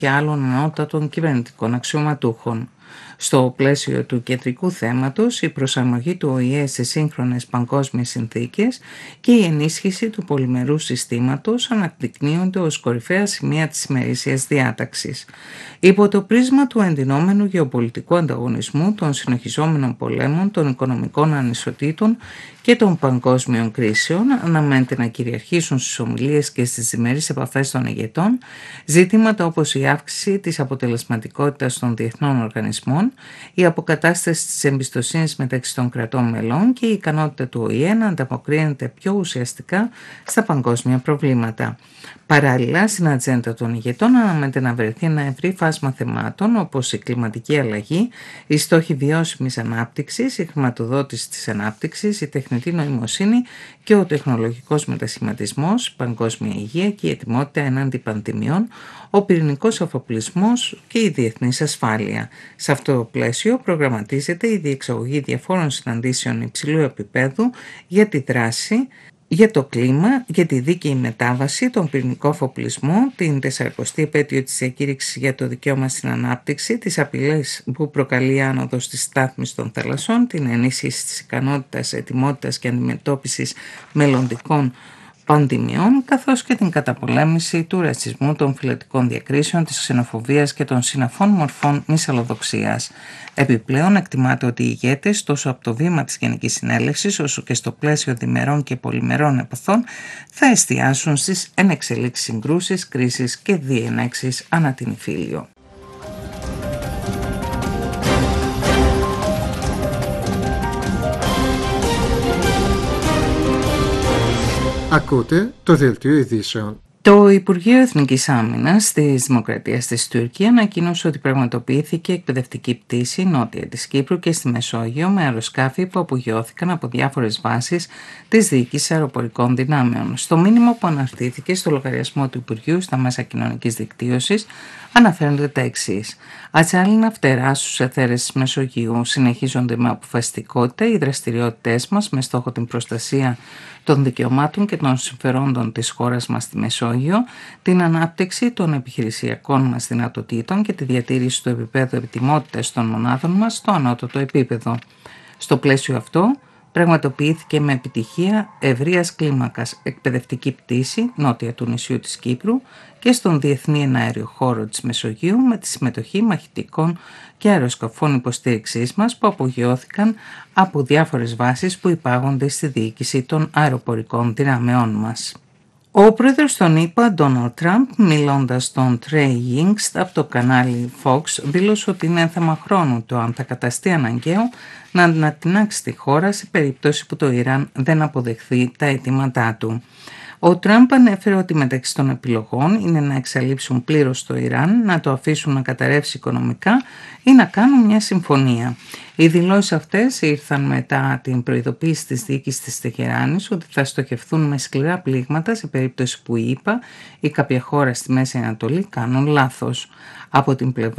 και άλλων ανώτατων κυβερνητικών αξιωματούχων. Στο πλαίσιο του κεντρικού θέματος, η προσαρμογή του ΟΗΕ σε σύγχρονες παγκόσμιες συνθήκες και η ενίσχυση του πολυμερού συστήματος αναδεικνύονται ως κορυφαία σημεία της ημερήσιας διάταξης. Υπό το πρίσμα του εντυνόμενου γεωπολιτικού ανταγωνισμού, των συνεχιζόμενων πολέμων, των οικονομικών ανισοτήτων και των παγκόσμιων κρίσεων, αναμένεται να κυριαρχήσουν στις ομιλίες και στις διμερείς επαφές των ηγετών ζητήματα όπως η αύξηση της αποτελεσματικότητας των διεθνών οργανισμών, η αποκατάσταση της εμπιστοσύνης μεταξύ των κρατών μελών και η ικανότητα του ΟΗΕ να ανταποκρίνεται πιο ουσιαστικά στα παγκόσμια προβλήματα. Παράλληλα, στην ατζέντα των ηγετών αναμένεται να βρεθεί ένα ευρύ φάσμα θεμάτων όπως η κλιματική αλλαγή, οι στόχοι βιώσιμης ανάπτυξης, η χρηματοδότηση της ανάπτυξης, η τεχνητή νοημοσύνη και ο τεχνολογικός μετασχηματισμός, η παγκόσμια υγεία και η ετοιμότητα έναντι πανδημιών, ο πυρηνικός αφοπλισμός και η διεθνής ασφάλεια. Σε αυτό το πλαίσιο προγραμματίζεται η διεξαγωγή διαφόρων συναντήσεων υψηλού επίπεδου για τη δράση για το κλίμα, για τη δίκαιη μετάβαση, τον πυρηνικό αφοπλισμό, την 40η επέτειο της διακήρυξης για το δικαίωμα στην ανάπτυξη, τις απειλές που προκαλεί η άνοδος της στάθμης των θαλασσών, την ενίσχυση της ικανότητας, ετοιμότητας και αντιμετώπισης μελλοντικών πανδημιών, καθώς και την καταπολέμηση του ρατσισμού, των φυλετικών διακρίσεων, της ξενοφοβίας και των συναφών μορφών μυσαλλοδοξίας. Επιπλέον, εκτιμάται ότι οι ηγέτες, τόσο από το βήμα της Γενικής Συνέλευσης, όσο και στο πλαίσιο διμερών και πολυμερών επαφών, θα εστιάσουν στις ενεξελίξεις συγκρούσεις, κρίσεις και διενέξεις ανά την Ιφίλιο. Ακούτε το Δελτίο Ειδήσεων. Το Υπουργείο Εθνικής Άμυνας της Δημοκρατίας της Τουρκία ανακοίνωσε ότι πραγματοποιήθηκε εκπαιδευτική πτήση νότια της Κύπρου και στη Μεσόγειο με αεροσκάφη που απογειώθηκαν από διάφορες βάσεις της Διοίκησης Αεροπορικών Δυνάμεων. Στο μήνυμα που αναρτήθηκε στο λογαριασμό του Υπουργείου στα μέσα κοινωνικής δικτύωσης αναφέρονται τα εξής. Ατσάλινα φτερά στους αιθέρες της Μεσογείου συνεχίζονται με αποφασιστικότητα οι δραστηριότητές μας με στόχο την προστασία των δικαιωμάτων και των συμφερόντων της χώρας μας στη Μεσόγειο, την ανάπτυξη των επιχειρησιακών μας δυνατοτήτων και τη διατήρηση του επίπεδου ετοιμότητας των μονάδων μας στο ανώτατο επίπεδο. Στο πλαίσιο αυτό, πραγματοποιήθηκε με επιτυχία ευρείας κλίμακας εκπαιδευτική πτήση νότια του νησιού της Κύπρου και στον διεθνή εναέριο χώρο της Μεσογείου με τη συμμετοχή μαχητικών και αεροσκαφών υποστήριξής μας που απογειώθηκαν από διάφορες βάσεις που υπάγονται στη διοίκηση των αεροπορικών δυνάμεών μας. Ο πρόεδρος των ΗΠΑ, Ντόναλντ Τραμπ, μιλώντας στον Trey Yingst από το κανάλι Fox, δήλωσε ότι είναι θέμα χρόνου το αν θα καταστεί αναγκαίο να ανατινάξει τη χώρα σε περίπτωση που το Ιράν δεν αποδεχθεί τα αιτήματά του. Ο Τραμπ ανέφερε ότι μεταξύ των επιλογών είναι να εξαλείψουν πλήρως το Ιράν, να το αφήσουν να καταρρεύσει οικονομικά ή να κάνουν μια συμφωνία. Οι δηλώσεις αυτές ήρθαν μετά την προειδοποίηση της διοίκησης της Τεχεράνης ότι θα στοχευθούν με σκληρά πλήγματα σε περίπτωση που οι ΗΠΑ ή κάποια χώρα στη Μέση Ανατολή κάνουν λάθος. Από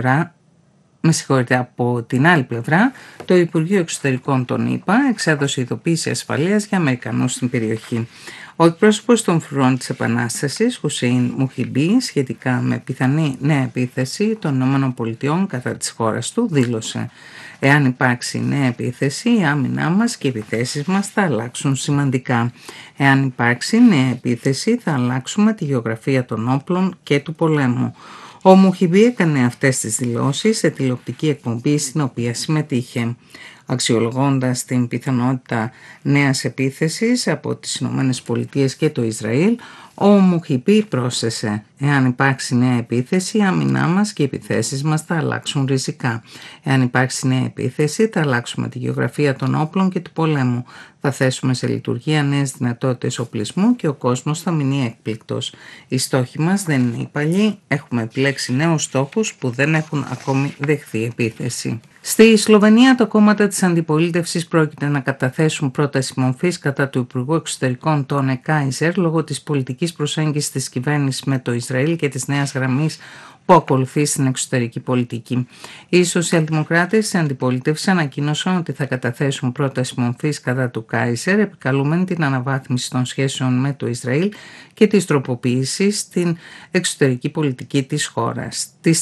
την άλλη πλευρά, το Υπουργείο Εξωτερικών των ΗΠΑ εξέδωσε ειδοποίηση ασφαλείας για Αμερικανούς στην περιοχή. Ο εκπρόσωπος των Φρουρών της Επανάστασης, Χουσέιν Μουχιμπή, σχετικά με πιθανή νέα επίθεση των ΗΠΑ κατά της χώρας του, δήλωσε: «Εάν υπάρξει νέα επίθεση, η άμυνά μας και οι επιθέσεις μας θα αλλάξουν σημαντικά. Εάν υπάρξει νέα επίθεση, θα αλλάξουμε τη γεωγραφία των όπλων και του πολέμου». Ο Μουχιμπή έκανε αυτές τις δηλώσεις σε τηλεοπτική εκπομπή στην οποία συμμετείχε. Αξιολογώντας την πιθανότητα νέας επίθεσης από τις ΗΠΑ και το Ισραήλ, ο Μουχιμπή πρόσθεσε: «Εάν υπάρξει νέα επίθεση, η άμυνά μας και οι επιθέσεις μας θα αλλάξουν ριζικά. Εάν υπάρξει νέα επίθεση, θα αλλάξουμε τη γεωγραφία των όπλων και του πολέμου. Θα θέσουμε σε λειτουργία νέες δυνατότητες οπλισμού και ο κόσμος θα μείνει έκπληκτος. Οι στόχοι μας δεν είναι οι παλιοί. Έχουμε επιλέξει νέους στόχους που δεν έχουν ακόμη δεχθεί επίθεση». Στη Σλοβενία, τα κόμματα της αντιπολίτευσης πρόκειται να καταθέσουν πρόταση μορφής κατά του Υπουργού Εξωτερικών Τόνε Κάιζερ λόγω της πολιτικής προσέγγισης της κυβέρνησης με το Ισραήλ και της νέας γραμμής που ακολουθεί στην εξωτερική πολιτική. Οι σοσιαλδημοκράτες στην αντιπολίτευση ανακοίνωσαν ότι θα καταθέσουν πρόταση μορφής κατά του Κάισερ, επικαλούμενη την αναβάθμιση των σχέσεων με το Ισραήλ και τις τροποποιήσεις στην εξωτερική πολιτική της χώρας.